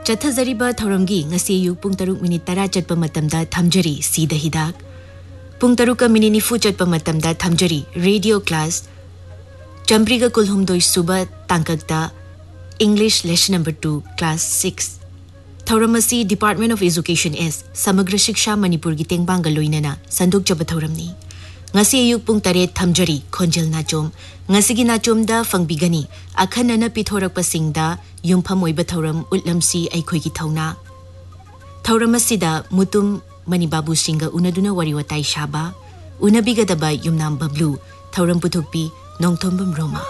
Chathazariba Thoramgi ngasi ayuk pung 3:10 chatpa matamda thamjari sida hidak. Pung 3:9 chatpa matamda thamjari radio class Chambriga Kulhumdoi Suba Tangkakta English lesson number 2 class 6. Thauramasi Department of Education S Samagra Shiksha Manipur gi tengbanga loinana sanduk jaba thauramni. Ngasi ayuk pung 8 thamjari khonjel nachom ngasi gi nachom da fangbigani akhanana pithorak pasingda yumpham oiba thauram utlamsi aikhoi gi thauna. Thauramasi da mutum manibabu singa unaduna wari watai shaba unabigadaba yumnam bablu thauram puthokpi nongthombam Roma.